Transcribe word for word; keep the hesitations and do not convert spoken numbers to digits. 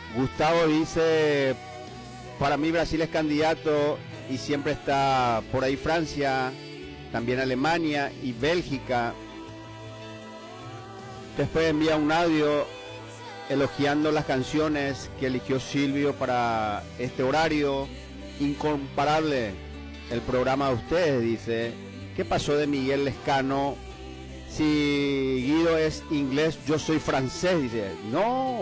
Gustavo dice, para mí Brasil es candidato y siempre está por ahí Francia, también Alemania y Bélgica. Después envía un audio elogiando las canciones que eligió Silvio para este horario. Incomparable el programa de ustedes, dice. ¿Qué pasó de Miguel Lescano? Si Guido es inglés, yo soy francés, dice. No.